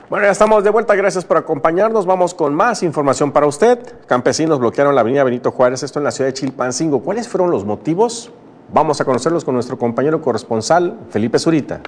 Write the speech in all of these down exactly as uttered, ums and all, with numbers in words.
Bueno, ya estamos de vuelta, gracias por acompañarnos. Vamos con más información para usted. Campesinos bloquearon la avenida Benito Juárez, esto en la ciudad de Chilpancingo. ¿Cuáles fueron los motivos? Vamos a conocerlos con nuestro compañero corresponsal, Felipe Zurita.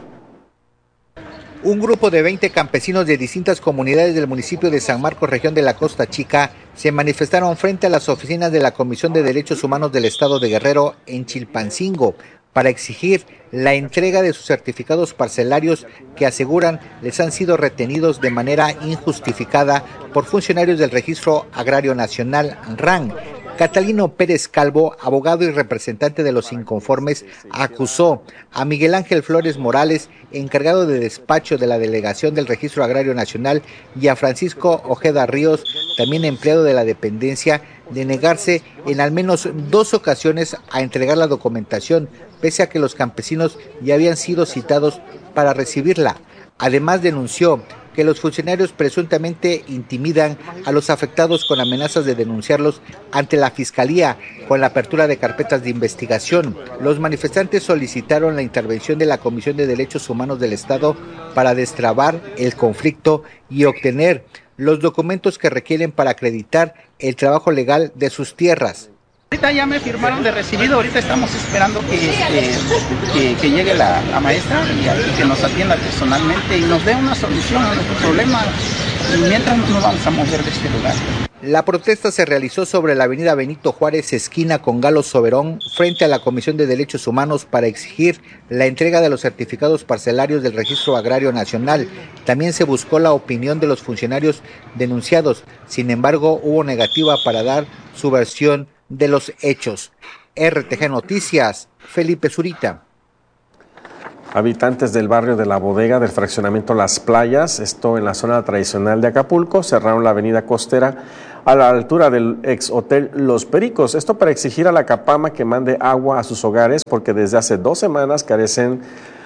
Un grupo de veinte campesinos de distintas comunidades del municipio de San Marcos, región de la Costa Chica, se manifestaron frente a las oficinas de la Comisión de Derechos Humanos del Estado de Guerrero en Chilpancingo para exigir la entrega de sus certificados parcelarios que aseguran les han sido retenidos de manera injustificada por funcionarios del Registro Agrario Nacional, R A N. Catalino Pérez Calvo, abogado y representante de los inconformes, acusó a Miguel Ángel Flores Morales, encargado de despacho de la Delegación del Registro Agrario Nacional, y a Francisco Ojeda Ríos, también empleado de la dependencia, de negarse en al menos dos ocasiones a entregar la documentación, pese a que los campesinos ya habían sido citados para recibirla. Además, denunció que los funcionarios presuntamente intimidan a los afectados con amenazas de denunciarlos ante la Fiscalía con la apertura de carpetas de investigación. Los manifestantes solicitaron la intervención de la Comisión de Derechos Humanos del Estado para destrabar el conflicto y obtener los documentos que requieren para acreditar el trabajo legal de sus tierras. Ahorita ya me firmaron de recibido, ahorita estamos esperando que, que, que, que llegue la, la maestra y que nos atienda personalmente y nos dé una solución a nuestro problema, y mientras no nos vamos a mover de este lugar. La protesta se realizó sobre la avenida Benito Juárez, esquina con Galo Soberón, frente a la Comisión de Derechos Humanos para exigir la entrega de los certificados parcelarios del Registro Agrario Nacional. También se buscó la opinión de los funcionarios denunciados, sin embargo hubo negativa para dar su versión de los hechos. R T G Noticias, Felipe Zurita. Habitantes del barrio de La Bodega del fraccionamiento Las Playas, esto en la zona tradicional de Acapulco, cerraron la avenida costera a la altura del ex hotel Los Pericos, esto para exigir a la Capama que mande agua a sus hogares porque desde hace dos semanas carecen,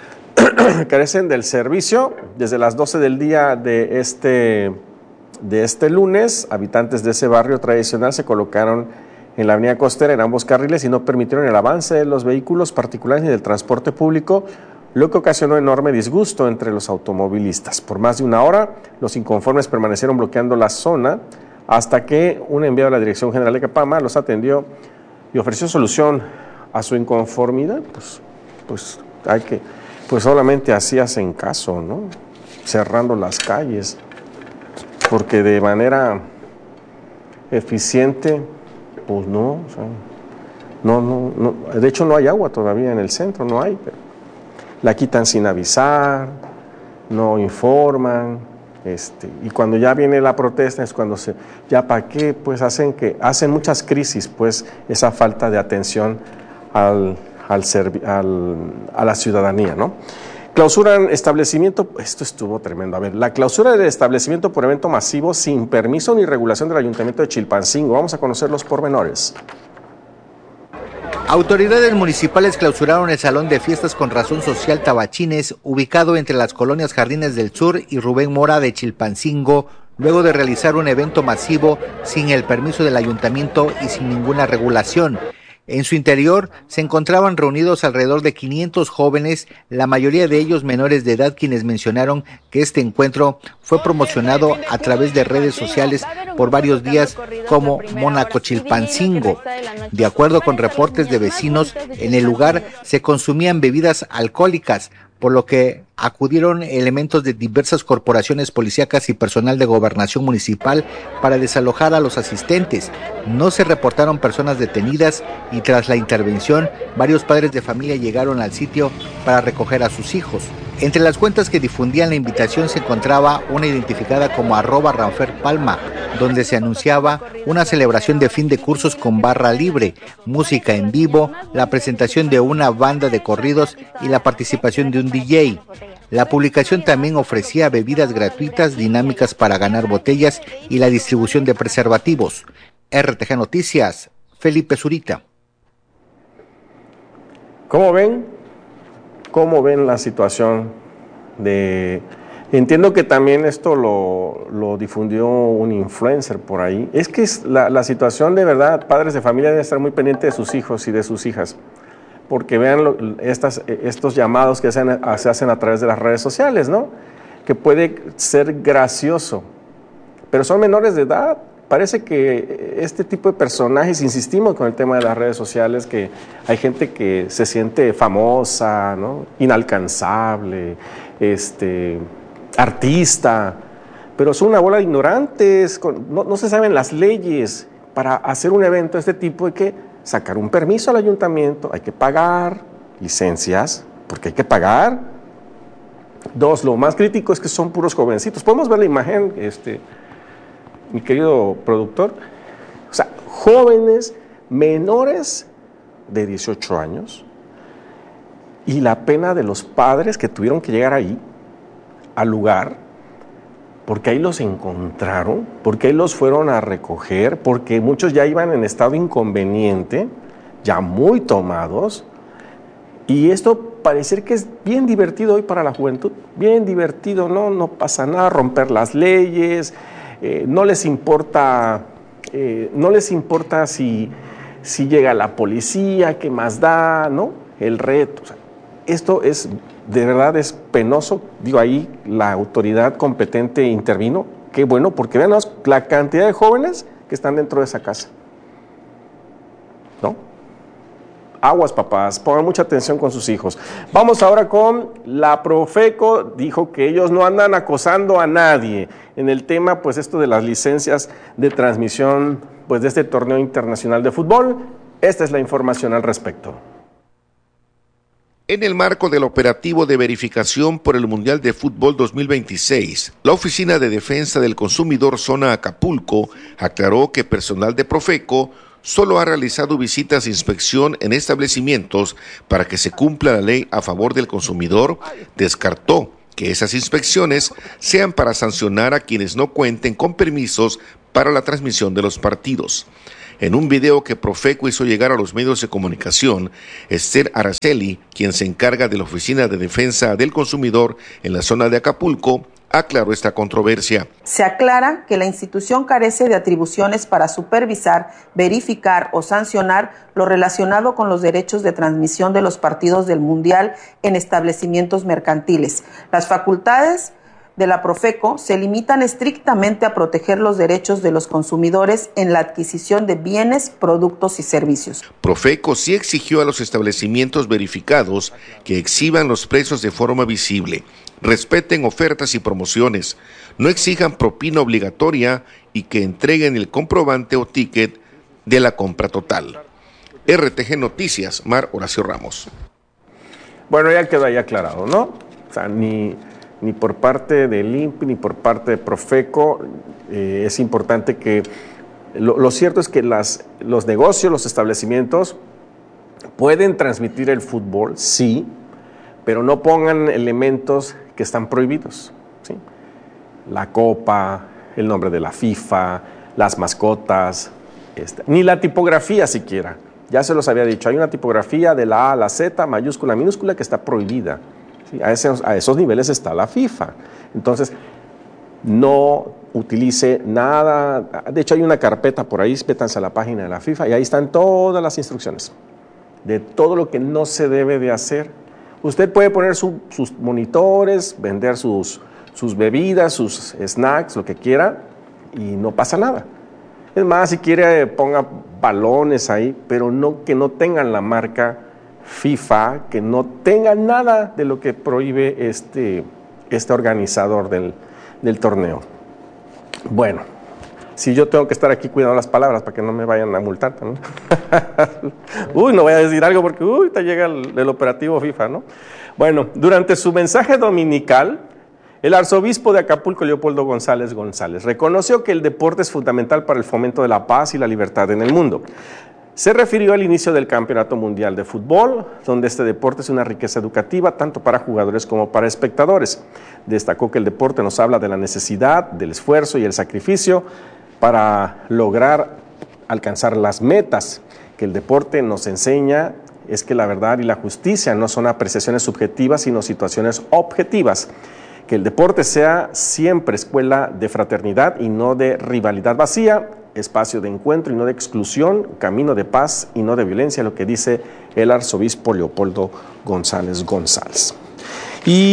carecen del servicio. Desde las doce del día de este, de este lunes, habitantes de ese barrio tradicional se colocaron en la avenida costera en ambos carriles y no permitieron el avance de los vehículos particulares ni del transporte público, lo que ocasionó enorme disgusto entre los automovilistas. Por más de una hora, los inconformes permanecieron bloqueando la zona hasta que un enviado de la Dirección General de Capama los atendió y ofreció solución a su inconformidad. Pues, pues, hay que, pues solamente así hacen caso, ¿no? Cerrando las calles, porque de manera eficiente, pues no, o sea, no, no, no, de hecho no hay agua todavía en el centro, no hay, pero la quitan sin avisar, no informan, este, y cuando ya viene la protesta es cuando se, ya para qué, pues hacen que, hacen muchas crisis, pues esa falta de atención al, al, al, a la ciudadanía, ¿no? Clausuran establecimiento, esto estuvo tremendo, a ver, la clausura del establecimiento por evento masivo sin permiso ni regulación del Ayuntamiento de Chilpancingo. Vamos a conocer los pormenores. Autoridades municipales clausuraron el salón de fiestas con razón social Tabachines, ubicado entre las colonias Jardines del Sur y Rubén Mora de Chilpancingo, luego de realizar un evento masivo sin el permiso del ayuntamiento y sin ninguna regulación. En su interior se encontraban reunidos alrededor de quinientos jóvenes, la mayoría de ellos menores de edad, quienes mencionaron que este encuentro fue promocionado a través de redes sociales por varios días como Mónaco Chilpancingo. De acuerdo con reportes de vecinos, en el lugar se consumían bebidas alcohólicas, por lo que acudieron elementos de diversas corporaciones policíacas y personal de gobernación municipal para desalojar a los asistentes. No se reportaron personas detenidas y tras la intervención, varios padres de familia llegaron al sitio para recoger a sus hijos. Entre las cuentas que difundían la invitación se encontraba una identificada como arroba Ranfer Palma, donde se anunciaba una celebración de fin de cursos con barra libre, música en vivo, la presentación de una banda de corridos y la participación de un D J. La publicación también ofrecía bebidas gratuitas, dinámicas para ganar botellas y la distribución de preservativos. R T G Noticias, Felipe Zurita. ¿Cómo ven? ¿Cómo ven la situación de...? Entiendo que también esto lo, lo difundió un influencer por ahí. Es que es la, la situación de verdad, padres de familia deben estar muy pendientes de sus hijos y de sus hijas, porque vean lo, estas, estos llamados que se hacen, se hacen a través de las redes sociales, ¿no? que puede ser gracioso, pero son menores de edad. Parece que este tipo de personajes, insistimos con el tema de las redes sociales, que hay gente que se siente famosa, ¿no? Inalcanzable, este, artista, pero son una bola de ignorantes, no, no se saben las leyes. Para hacer un evento de este tipo hay que sacar un permiso al ayuntamiento, hay que pagar licencias, porque hay que pagar. Dos, lo más crítico es que son puros jovencitos. Podemos ver la imagen, este... mi querido productor, o sea, jóvenes menores de dieciocho años, y la pena de los padres que tuvieron que llegar ahí, al lugar, porque ahí los encontraron, porque ahí los fueron a recoger, porque muchos ya iban en estado inconveniente, ya muy tomados, y esto parecer que es bien divertido hoy para la juventud, bien divertido, no, no pasa nada, romper las leyes. Eh, no les importa, eh, no les importa si, si llega la policía, qué más da, ¿no? El reto. O sea, esto es, de verdad es penoso. Digo, ahí la autoridad competente intervino. Qué bueno, porque vean la cantidad de jóvenes que están dentro de esa casa, ¿no? Aguas, papás, pongan mucha atención con sus hijos. Vamos ahora con la Profeco. Dijo que ellos no andan acosando a nadie en el tema, pues esto de las licencias de transmisión, pues de este torneo internacional de fútbol. Esta es la información al respecto. En el marco del operativo de verificación por el Mundial de Fútbol dos mil veintiséis, la Oficina de Defensa del Consumidor Zona Acapulco aclaró que personal de Profeco solo ha realizado visitas de inspección en establecimientos para que se cumpla la ley a favor del consumidor. Descartó que esas inspecciones sean para sancionar a quienes no cuenten con permisos para la transmisión de los partidos. En un video que Profeco hizo llegar a los medios de comunicación, Esther Araceli, quien se encarga de la Oficina de Defensa del Consumidor en la zona de Acapulco, aclaró esta controversia. Se aclara que la institución carece de atribuciones para supervisar, verificar o sancionar lo relacionado con los derechos de transmisión de los partidos del Mundial en establecimientos mercantiles. Las facultades de la Profeco se limitan estrictamente a proteger los derechos de los consumidores en la adquisición de bienes, productos y servicios. Profeco sí exigió a los establecimientos verificados que exhiban los precios de forma visible, respeten ofertas y promociones, no exijan propina obligatoria y que entreguen el comprobante o ticket de la compra total. R T G Noticias, Mar Horacio Ramos. Bueno, ya quedó ahí aclarado, ¿no? O sea, ni... ni por parte del I N P I, ni por parte de Profeco, eh, es importante que, lo, lo cierto es que las, los negocios, los establecimientos pueden transmitir el fútbol, sí, pero no pongan elementos que están prohibidos, ¿sí? La copa, el nombre de la FIFA, las mascotas, esta, ni la tipografía siquiera, ya se los había dicho, hay una tipografía de la A a la Z, mayúscula, minúscula, que está prohibida. A esos, a esos niveles está la FIFA. Entonces, no utilice nada. De hecho, hay una carpeta por ahí, métanse a la página de la FIFA y ahí están todas las instrucciones de todo lo que no se debe de hacer. Usted puede poner su, sus monitores, vender sus, sus bebidas, sus snacks, lo que quiera, y no pasa nada. Es más, si quiere, ponga balones ahí, pero no, que no tengan la marca FIFA, que no tenga nada de lo que prohíbe este, este organizador del, del torneo. Bueno, si yo tengo que estar aquí cuidando las palabras para que no me vayan a multar, ¿no? Uy, no voy a decir algo porque uy, te llega el, el operativo FIFA, ¿no? Bueno, durante su mensaje dominical, el arzobispo de Acapulco, Leopoldo González González, reconoció que el deporte es fundamental para el fomento de la paz y la libertad en el mundo. Se refirió al inicio del Campeonato Mundial de Fútbol, donde este deporte es una riqueza educativa tanto para jugadores como para espectadores. Destacó que el deporte nos habla de la necesidad, del esfuerzo y el sacrificio para lograr alcanzar las metas. Que el deporte nos enseña es que la verdad y la justicia no son apreciaciones subjetivas, sino situaciones objetivas. Que el deporte sea siempre escuela de fraternidad y no de rivalidad vacía, espacio de encuentro y no de exclusión, camino de paz y no de violencia, lo que dice el arzobispo Leopoldo González González. Y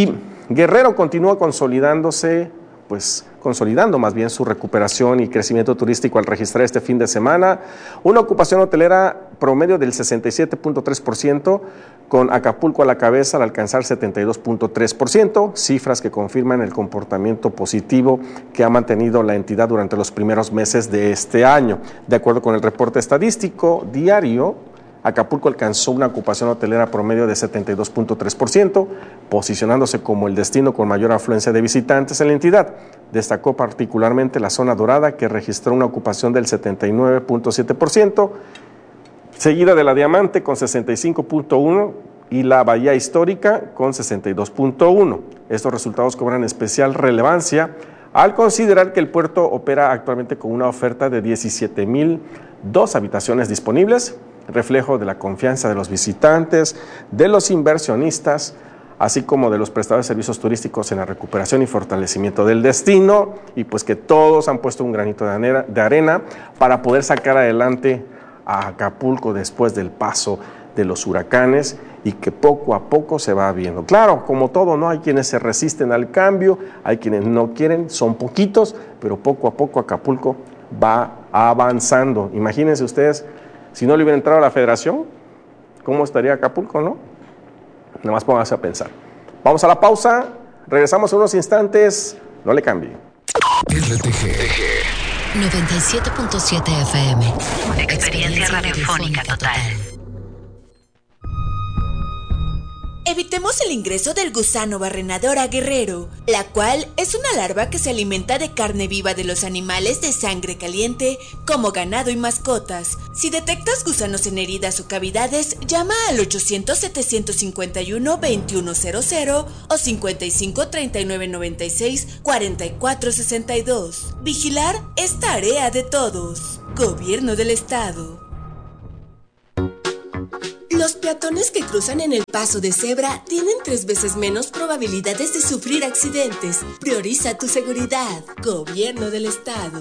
Guerrero continúa consolidándose, pues consolidando más bien su recuperación y crecimiento turístico al registrar este fin de semana una ocupación hotelera promedio del sesenta y siete punto tres por ciento, con Acapulco a la cabeza al alcanzar setenta y dos punto tres por ciento, cifras que confirman el comportamiento positivo que ha mantenido la entidad durante los primeros meses de este año. De acuerdo con el reporte estadístico diario, Acapulco alcanzó una ocupación hotelera promedio de setenta y dos punto tres por ciento, posicionándose como el destino con mayor afluencia de visitantes en la entidad. Destacó particularmente la zona dorada, que registró una ocupación del setenta y nueve punto siete por ciento, seguida de la Diamante con sesenta y cinco punto uno por ciento y la Bahía Histórica con sesenta y dos punto uno por ciento. Estos resultados cobran especial relevancia al considerar que el puerto opera actualmente con una oferta de diecisiete mil dos habitaciones disponibles, reflejo de la confianza de los visitantes, de los inversionistas, así como de los prestadores de servicios turísticos en la recuperación y fortalecimiento del destino, y pues que todos han puesto un granito de arena para poder sacar adelante a Acapulco después del paso de los huracanes, y que poco a poco se va viendo. Claro, como todo, ¿no? Hay quienes se resisten al cambio, hay quienes no quieren, son poquitos, pero poco a poco Acapulco va avanzando. Imagínense ustedes, si no le hubiera entrado a la federación, ¿cómo estaría Acapulco, no? Nada más pónganse a pensar. Vamos a la pausa, regresamos en unos instantes, no le cambie. R T G noventa y siete punto siete F M. Experiencia, Experiencia radiofónica total. Evitemos el ingreso del gusano barrenador a Guerrero, la cual es una larva que se alimenta de carne viva de los animales de sangre caliente, como ganado y mascotas. Si detectas gusanos en heridas o cavidades, llama al ochocientos, setecientos cincuenta y uno, veintiuno cero cero o cincuenta y cinco, treinta y nueve, noventa y seis, cuarenta y cuatro sesenta y dos. Vigilar es tarea de todos. Gobierno del Estado. Los peatones que cruzan en el paso de cebra tienen tres veces menos probabilidades de sufrir accidentes. Prioriza tu seguridad. Gobierno del Estado.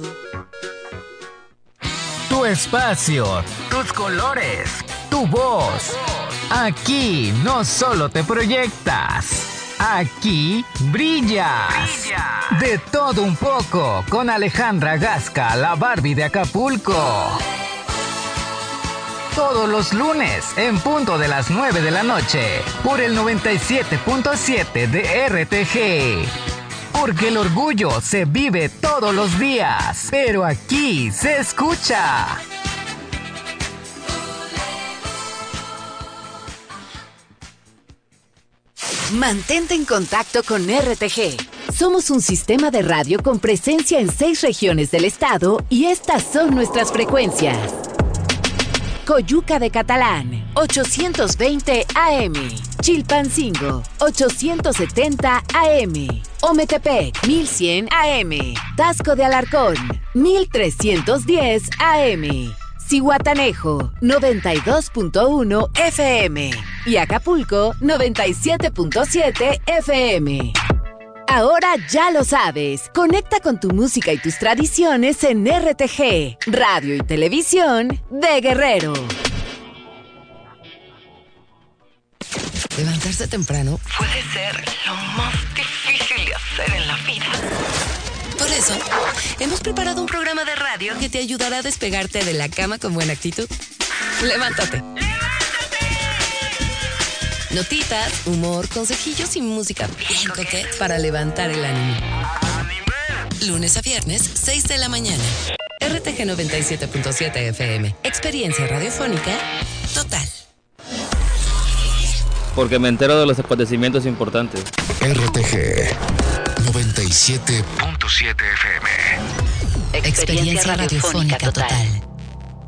Tu espacio, tus colores, tu voz. Aquí no solo te proyectas, aquí brillas. Brilla. De todo un poco con Alejandra Gasca, la Barbie de Acapulco. Todos los lunes, en punto de las nueve de la noche, por el noventa y siete punto siete de R T G. Porque el orgullo se vive todos los días, pero aquí se escucha. Mantente en contacto con R T G. Somos un sistema de radio con presencia en seis regiones del estado y estas son nuestras frecuencias. Coyuca de Catalán, ochocientos veinte A M. Chilpancingo, ochocientos setenta A M. Ometepec, mil cien A M. Taxco de Alarcón, mil trescientos diez A M. Zihuatanejo, noventa y dos punto uno F M. Y Acapulco, noventa y siete punto siete F M. Ahora ya lo sabes. Conecta con tu música y tus tradiciones en R T G, radio y televisión de Guerrero. Levantarse temprano puede ser lo más difícil de hacer en la vida. Por eso, hemos preparado un programa de radio que te ayudará a despegarte de la cama con buena actitud. Levántate. Notitas, humor, consejillos y música bien coqueta para levantar el ánimo. Lunes a viernes, seis de la mañana. R T G noventa y siete punto siete F M. Experiencia radiofónica total. Porque me entero de los acontecimientos importantes. R T G noventa y siete punto siete F M. Experiencia radiofónica total.